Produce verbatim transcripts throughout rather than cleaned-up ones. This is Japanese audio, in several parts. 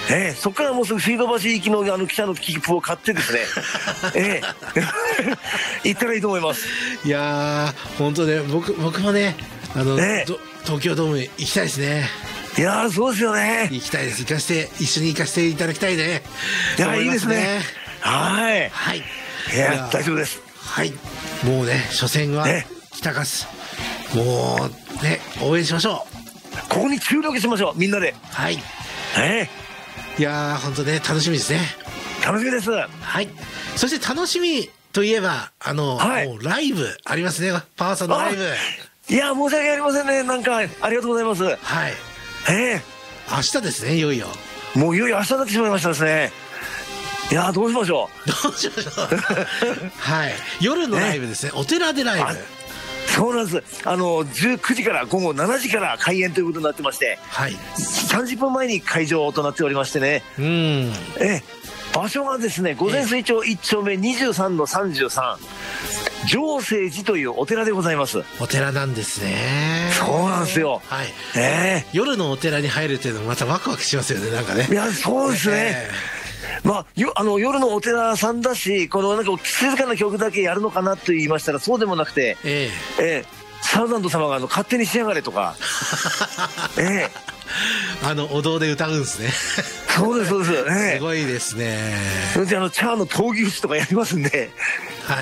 えー、そこからもうすぐ水道橋行きのあの汽車の切符を買ってですね、えー、行ったらいいと思います。 いやー本当ね、僕僕もねあの、 えー、 東京ドーム行きたいですね。 いやーそうですよね。 行きたいです。行かして一緒に行かせていただきたいね。 いや、いいですね。はい。 はい。 いや、大丈夫です。 はい。もうね、初戦は北勝、ね、もうね、応援しましょう。 ここに注力しましょう、みんなで。 はい。 えー、いやー、本当ね、楽しみですね。 楽しみです。はい。 そして楽しみといえば、あの、はい、もうライブありますね、パワーさんのライブ。 いや、申し訳ありませんね。なんか、ありがとうございます。はい。えー、明日ですね、いよいよ。 もういよいよ明日になってしまいましたですね。いや、どうしましょう。どうしましょう。はい。夜のライブですね。お寺でライブ。 そうなんです。あのじゅうくじから午後しちじから開演ということになってまして、はい、さんじゅっぷんまえに会場となっておりましてね。うん。え、場所がですね、御前水町いっ丁目にじゅうさんのさんじゅうさん、浄聖寺というお寺でございます。 お寺なんですね。 そうなんですよ。 はい。えー、夜のお寺に入るっていうのもまたワクワクしますよね、なんかね。 いや、そうですね。えーまあ、よあの夜のお寺さんだし、このなんか静かな曲だけやるのかなと言いましたらそうでもなくて、えーえー、サウザンド様があの勝手にしやがれとか、 えー、あのお堂で歌うんですね。 そうですそうです、ね、 すごいですね。 それであのチャーの闘牛士とかやりますんで、 はい、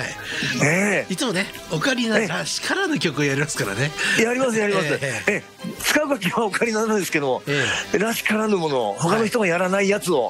えー、いつもねオカリナらしからぬ曲をやりますからね。 やりますやります、えー、えー、使う楽器はオカリナなんですけども、えー、らしからぬものを他の人がやらないやつを、はい、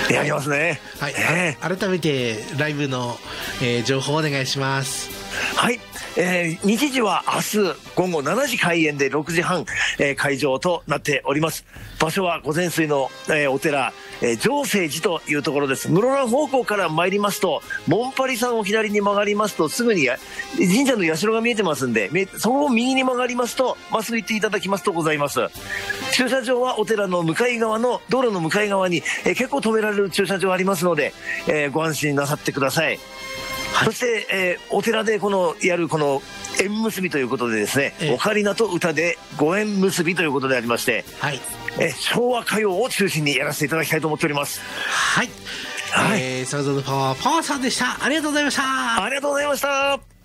やりますね。 はい、えー、改めてライブの、えー、情報をお願いします。 はい、えー、日時は明日午後しちじ開演でろくじはん、えー、会場となっております。場所は御前水の、えー、お寺、えー、浄聖寺というところです。室蘭方向から参りますと、モンパリさんを左に曲がりますとすぐに神社の社が見えてますんで、そこを右に曲がりますとまっすぐ行っていただきますとございます。駐車場はお寺の向かい側の道路の向かい側に、えー、結構止められる駐車場ありますので、えー、ご安心なさってください。はい、そして、えー、お寺でこのやるこの縁結びということでですね、ええ、オカリナと歌でご縁結びということでありまして、はい、え昭和歌謡を中心にやらせていただきたいと思っております。 はい、はい、えー、サウザンドパワーパワーさんでした。ありがとうございました。 ありがとうございました。